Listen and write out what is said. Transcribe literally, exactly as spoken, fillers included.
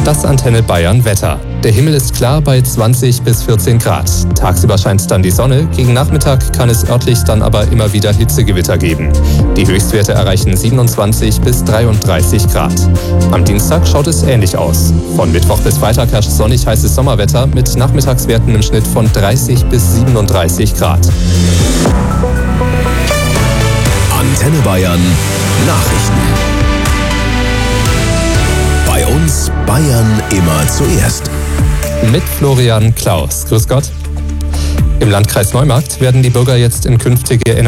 Das Antenne Bayern Wetter. Der Himmel ist klar bei zwanzig bis vierzehn Grad. Tagsüber scheint dann die Sonne, gegen Nachmittag kann es örtlich dann aber immer wieder Hitzegewitter geben. Die Höchstwerte erreichen siebenundzwanzig bis dreiunddreißig Grad. Am Dienstag schaut es ähnlich aus. Von Mittwoch bis Freitag herrscht sonnig heißes Sommerwetter mit Nachmittagswerten im Schnitt von dreißig bis siebenunddreißig Grad. Antenne Bayern Nachrichten. Bei uns Bayern immer zuerst. Mit Florian Klaus. Grüß Gott. Im Landkreis Neumarkt werden die Bürger jetzt in künftige